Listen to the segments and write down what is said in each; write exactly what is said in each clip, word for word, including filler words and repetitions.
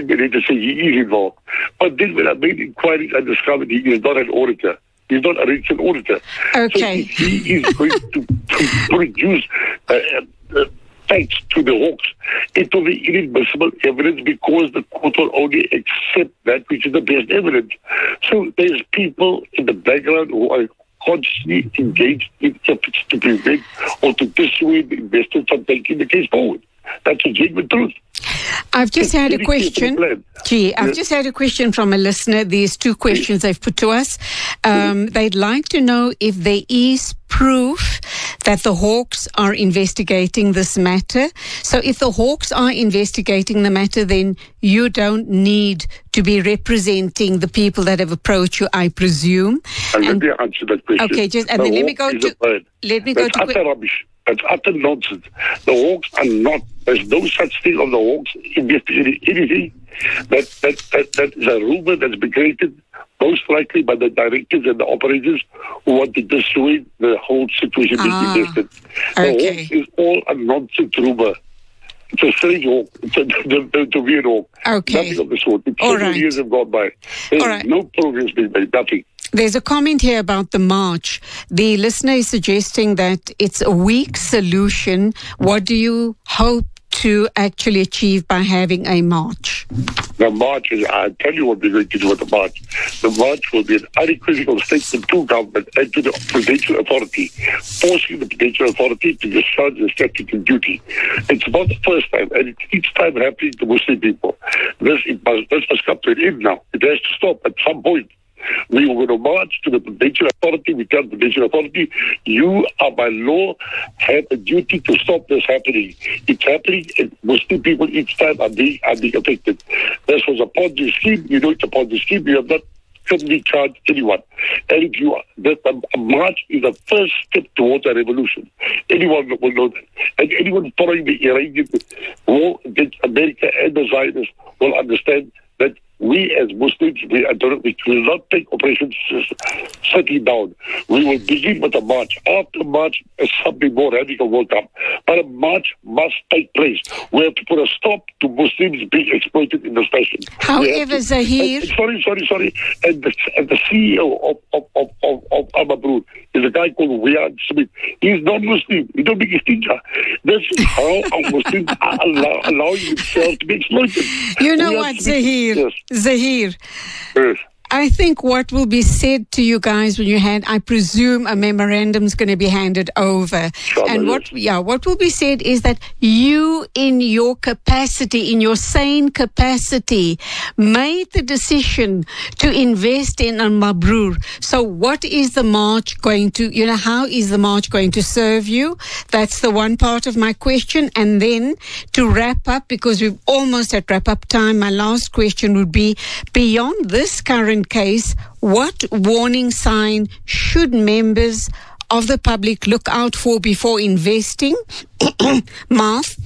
came in to say he is involved. But then when I made inquiries, I discovered he is not an auditor. He's not a registered auditor. Okay. So if he is going to, to produce uh, uh, facts to the Hawks, it will be inadmissible evidence because the court will only accept that which is the best evidence. So there's people in the background who are consciously engaged in efforts to prevent or to dissuade the investors from taking the case forward. That's a genuine truth. I've just had a question. Gee, I've yes. just had a question from a listener. There's two questions they've put to us. Um, they'd like to know if there is proof that the Hawks are investigating this matter. So if the Hawks are investigating the matter, then you don't need to be representing the people that have approached you, I presume. And, and let me answer that question. Okay, just and the then let me Hawk go is to a bird. let me That's go to utter rubbish. That's utter nonsense. The Hawks are not. There's no such thing of the Hawks investigating anything. That, that, that, that is a rumor that's been created most likely by the directors and the operators who want to dissuade the whole situation being ah, invested. The okay. Hawks is all a nonsense rumor. It's a strange hawk. It's a, the, the, the weird hawk. Okay. Nothing of the sort. It's all several right. years have gone by. There's all right. no progress being made. Nothing. There's a comment here about the march. The listener is suggesting that it's a weak solution. What do you hope to actually achieve by having a march? The march is, I'll tell you what we're going to do with the march. The march will be an unequivocal statement to government and to the Prudential Authority, forcing the Prudential Authority to discharge the statutory duty. It's not the first time, and it's each time happening to Muslim people. This, it must, this must come to an end now. It has to stop at some point. We are going to march to the Prudential Authority. We tell the Prudential Authority, you are by law have a duty to stop this happening. It's happening, and Muslim people each time are being, are being affected. This was a Ponzi scheme. You know it's a Ponzi scheme. You have not criminally charged anyone. And if you are, that a march is the first step towards a revolution. Anyone will know that. And anyone following the Iranian war against America and the Zionists will understand that we as Muslims, we, we will not take Operation Sati down. We will begin with a march. After march, something more radical will come. But a march must take place. We have to put a stop to Muslims being exploited in this fashion. However, Zahir... And, sorry, sorry, sorry. And the, and the C E O of, of, of, of, of Al Mabrur is a guy called Riyad Smith. He's non-Muslim. He don't make a stinker. This is how our Muslims are allow, allowing themselves to be exploited. You know Riyad what, Smith, Zahir? yes. Zahir, Yes. I think what will be said to you guys when you hand, I presume a memorandum is going to be handed over. Sure, and yes. what, yeah, what will be said is that you, in your capacity, in your sane capacity, made the decision to invest in Al Mabrur. So what is the march going to, you know, how is the march going to serve you? That's the one part of my question. And then to wrap up, because we've almost at wrap up time, my last question would be, beyond this current case, what warning sign should members of the public look out for before investing? Marth?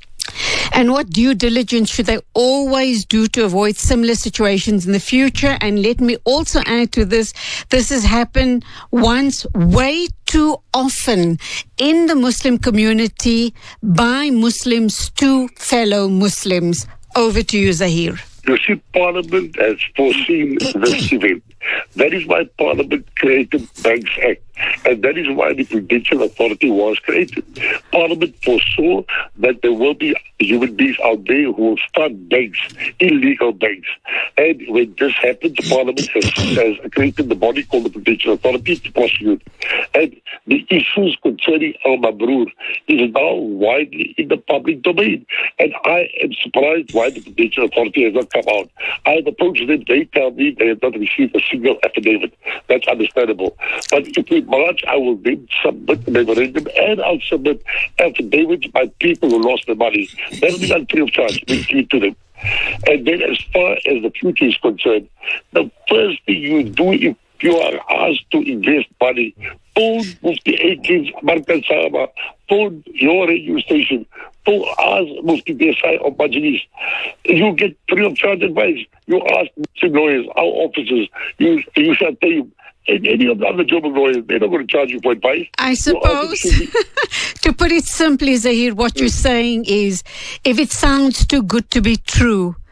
And what due diligence should they always do to avoid similar situations in the future? And let me also add to this, this has happened once way too often in the Muslim community by Muslims to fellow Muslims. Over to you, Zahir. You see, Parliament has foreseen this event. That is why Parliament created Banks Act. And that is why the Prudential Authority was created. Parliament foresaw that there will be human beings out there who will start banks, illegal banks. And when this happens, Parliament has, has created the body called the Prudential Authority to prosecute. And the issues concerning Al Mabrur is now widely in the public domain. And I am surprised why the Prudential Authority has not come out. I have approached them. They tell me they have not received a single affidavit. That's understandable. But if we march, I will then submit the memorandum and I'll submit affidavits by people who lost their money. That will be done free of charge. We give it to them. And then as far as the future is concerned, the first thing you do if you are asked to invest money, phone Mufti Akins, Markaz Sahaba, phone your radio station, phone ask Mufti Desai or Majlis. You get free of charge advice. You ask Muslim lawyers, our officers, you, you shall tell you. And any of the other German lawyers, they're not going to charge you for advice. I suppose, to put it simply, Zahir, what you're saying is, if it sounds too good to be true,